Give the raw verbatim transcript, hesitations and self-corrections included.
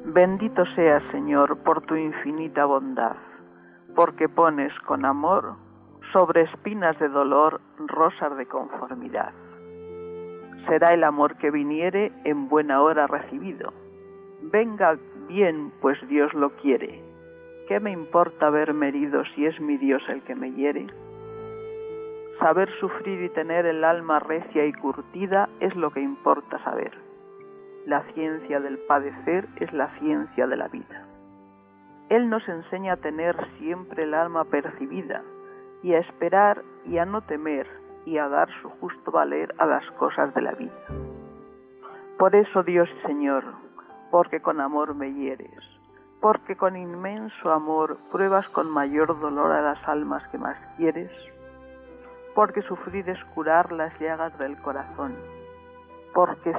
Bendito seas, Señor, por tu infinita bondad, porque pones con amor sobre espinas de dolor rosas de conformidad. Será el amor que viniere en buena hora recibido. Venga bien, pues Dios lo quiere. ¿Qué me importa verme herido si es mi Dios el que me hiere? Saber sufrir y tener el alma recia y curtida es lo que importa saber. La ciencia del padecer es la ciencia de la vida. Él nos enseña a tener siempre el alma percibida, y a esperar y a no temer, y a dar su justo valer a las cosas de la vida. Por eso, Dios y Señor, porque con amor me hieres, porque con inmenso amor pruebas con mayor dolor a las almas que más quieres, porque sufrir es curar las llagas del corazón, porque